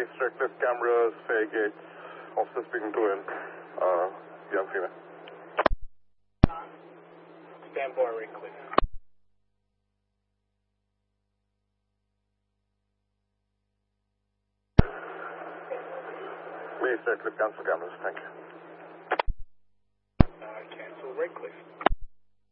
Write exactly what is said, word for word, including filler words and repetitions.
East Redcliffe cameras, Fairgate. Officer speaking to him. Uh, young female. Stand by, Redcliffe. East Redcliffe, cancel cameras, thank you. Uh, cancel Redcliffe.